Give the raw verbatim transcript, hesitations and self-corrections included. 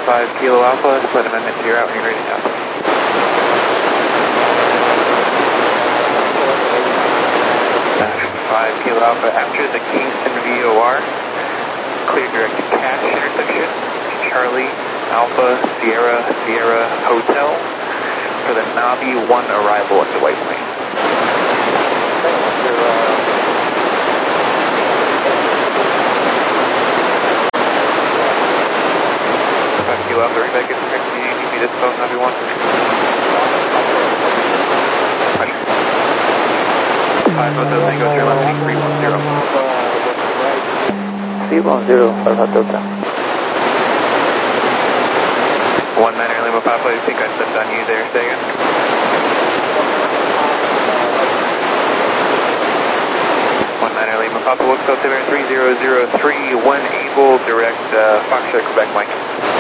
five Kilo Alpha, split amendment to your out when you're ready to stop. five Kilo Alpha, after the Kingston V O R, clear direct to Cache intersection, Charlie Alpha Sierra Sierra Hotel for the Navi one arrival at the White Plains. five Kilo Alpha, everybody gets correct. Do you need me this phone, Navi one? five Hotel Tango zero one three one zero. three one zero, Alpha Delta. one niner Lima Papa, I think I stepped on you there, say again. one niner Lima Papa, what's Altimeter three zero zero three, when able, direct uh, Foxtrot Quebec Mike.